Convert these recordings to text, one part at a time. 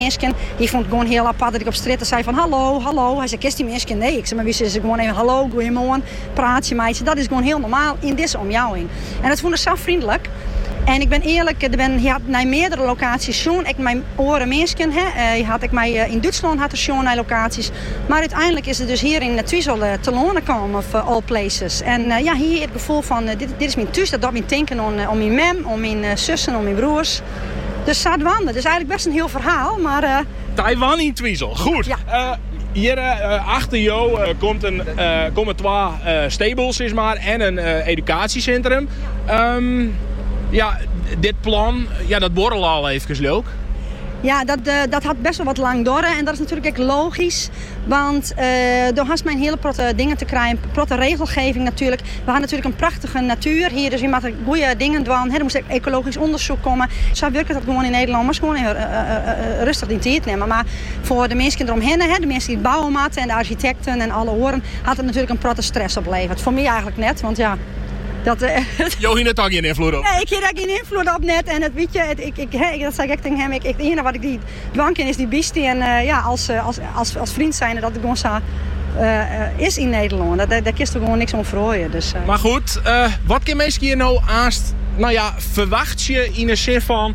mensen. Die vond het gewoon heel apart dat ik op straat zei van hallo. Hij zei, kist die mensen? Nee, ik zei, maar wie ze gewoon even hallo, goeiemorgen, praatje meisje. Dat is gewoon heel normaal in deze omjouwing. En dat vond ik zo vriendelijk. En ik ben eerlijk, je had naar meerdere locaties shown. Ik mijn oren mensen, in Duitsland had er shown naar locaties. Maar uiteindelijk is het dus hier in Twiesel te lonen komen, of all places. En hier het gevoel van, dit is mijn thuis, dat mijn denken om mijn mem, om mijn zussen, om mijn broers. Dus Saadwan, dat is eigenlijk best een heel verhaal, maar... Taiwan in Twiesel, goed. Ja. Hier achter jou komen twee stables en een educatiecentrum. Dit plan, dat borrel al even leuk. Ja, dat had best wel wat lang door. En dat is natuurlijk ook logisch. Want door hast mijn hele protte dingen te krijgen. Protte regelgeving natuurlijk. We hadden natuurlijk een prachtige natuur hier. Dus we moeten goede dingen doen. Er moest ook ecologisch onderzoek komen. Zo werkt dat gewoon in Nederland. Maar gewoon rustig die tijd nemen. Maar voor de mensen eromheen, de mensen die het bouwen maken en de architecten en alle oren, had het natuurlijk een protte stress opleverd. Voor mij eigenlijk net, want ja... Jo, hier net ook geen invloed op. Nee, ik heb daar geen invloed op net. En het weet je, dat zei ik tegen hem. Het enige wat ik die dwang in is die biestie. En als vriend zijn dat het gewoon zo is in Nederland. Daar kist er gewoon niks om verrooien. Dus, Maar goed, wat kan mensen hier nou aanst? Nou ja, verwacht je in de zin van...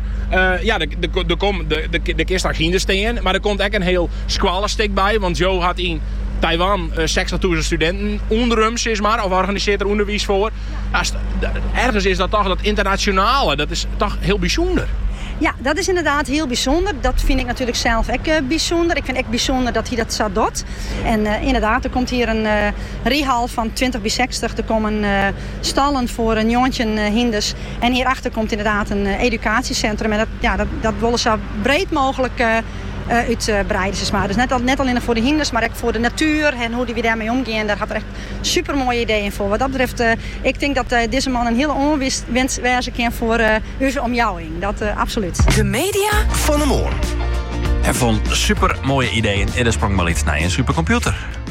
de kist daar geen steen. Maar er komt ook een heel squalenstik bij. Want Jo had in Taiwan 60.000 studenten onder hem, zeg maar, of organiseert er onderwijs voor. Ja, ergens is dat toch dat internationale, dat is toch heel bijzonder. Ja, dat is inderdaad heel bijzonder. Dat vind ik natuurlijk zelf ook bijzonder. Ik vind echt bijzonder dat hij dat zo doet. En inderdaad, er komt hier een rehal van 20 bij 60. Er komen stallen voor een jongetje hinders. En hierachter komt inderdaad een educatiecentrum. En dat willen ze zo breed mogelijk uitbreiden. Dus net alleen voor de hinders, maar ook voor de natuur en hoe die we daarmee omgaan. Daar gaat er echt super mooie ideeën voor. Wat dat betreft, ik denk dat deze man een hele onwens wijze kan voor onze omjouwing. Dat absoluut. De media van de morgen. Er vond super mooie ideeën en er sprong maar iets naar een supercomputer.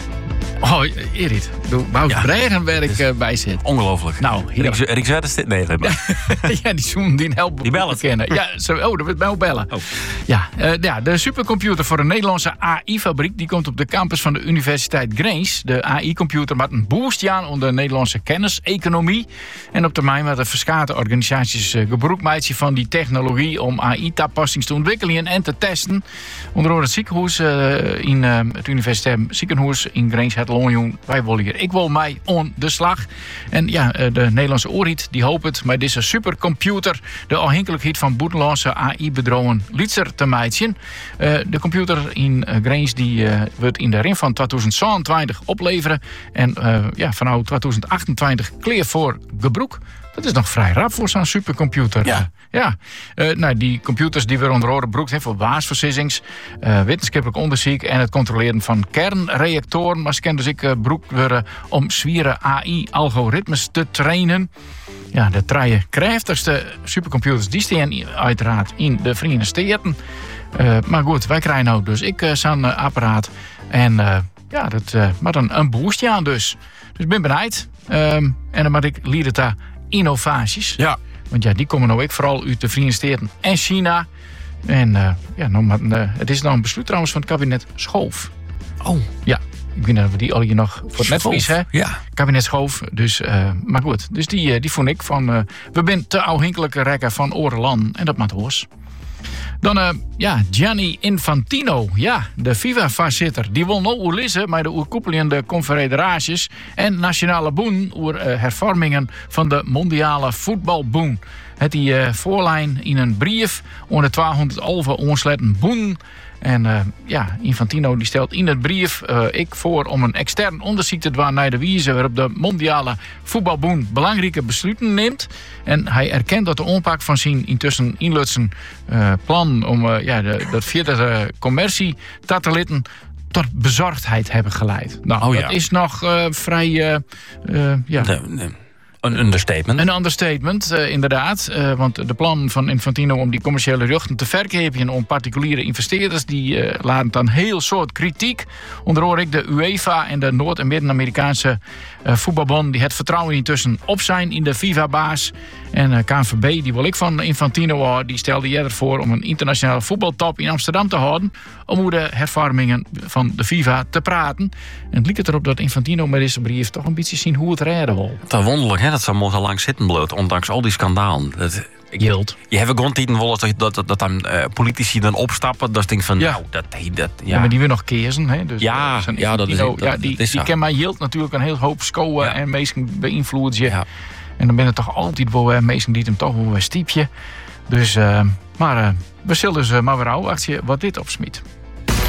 Oh, Erit. Wouter Bregen waar ik bij zit. Ongelooflijk. Nou, Rick Zwetters dit? Nee, ja, die zoen die helpen. Die bellen. Kennen. Ja, dat wordt wel bellen. Oh. Ja, de supercomputer voor een Nederlandse AI-fabriek... die komt op de campus van de Universiteit Grange. De AI-computer maakt een boost aan onder de Nederlandse kenniseconomie. En op termijn met de verschillende organisaties gebruik maken van die technologie... om AI-toepassingen te ontwikkelen en te testen. Onder andere het ziekenhuis in het Universitair Ziekenhuis in Grange het Lonjoen. Wij willen hier. Ik wil mij on de slag. En ja, de Nederlandse oorriet die hoopt het met deze supercomputer de afhankelijkheid van buitenlandse AI-bedrijven lietser te maken. De computer in Grange die wordt in de rin van 2027 opleveren. En vanaf 2028 klaar voor gebruik. Dat is nog vrij rap voor zo'n supercomputer. Ja. Die computers die we onder andere gebruikt voor waarsverssissings, wetenschappelijk onderzoek en het controleren van kernreactoren. Maar ze kunnen dus ook gebruikt worden om zware AI-algoritmes te trainen. Ja, de drie krachtigste supercomputers die staan uiteraard in de Verenigde Staten. Maar goed, wij krijgen nou dus zo'n apparaat. En dat maakt een boostje aan dus. Dus ik ben benieuwd. En dan moet ik lieden daar innovaties. Ja. Want ja, die komen nou ook vooral uit de Verenigde Staten en China. En het is nou een besluit trouwens van het kabinet Schoof. Oh. Ja, ik weet niet of we die al hier nog voor het netvlies hebben. Ja. Kabinet Schoof. Dus, maar goed, dus die vond ik van... we zijn te afhankelijke rekken van Oreland. En dat maakt hoors. Dan Gianni Infantino, de FIFA-voorzitter. Die wil nou oerlissen met de oerkoepelende confederaties en nationale boen over hervormingen van de mondiale voetbalboen. Het die voorlijn in een brief onder 211 ontsletten boen. En Infantino die stelt in het brief ik voor om een extern onderzoek te doen naar de wijze waarop de mondiale voetbalboen belangrijke besluiten neemt. En hij erkent dat de aanpak van zijn intussen inlutsen plan om dat vierde commercie te litten tot bezorgdheid hebben geleid. Nou, dat is nog vrij... Een understatement. Een understatement, inderdaad. Want de plan van Infantino om die commerciële rechten te verkopen om particuliere investeerders, die laten dan heel soort kritiek. Onder andere de UEFA en de Noord- en Midden-Amerikaanse voetbalbond, die het vertrouwen intussen op zijn in de FIFA-baas. En KNVB, die wil ik van Infantino, die stelde eerder voor om een internationale voetbaltop in Amsterdam te houden, om over de hervormingen van de FIFA te praten. En het lijkt erop dat Infantino met deze brief toch een beetje zien hoe het redden wil. Het is wonderlijk, hè, dat ze mogen lang zitten bloot, ondanks al die schandalen. Gilt. Je hebt gewoon niet wel dat dan politici dan opstappen. Dat denk van, Ja. nou, dat. Ja, maar die wil nog keersen. Hè? Dus Ja, zo'n ja, dat is- Infantino, dat- die dat is zo. kan mij Jilt natuurlijk een heel hoop scoren Ja. en meesten beïnvloeden je. Ja. En dan ben het toch altijd wel meesten die hem toch wel een stiepje. Dus, maar we zullen dus maar weer afwachten wat dit opsmiet.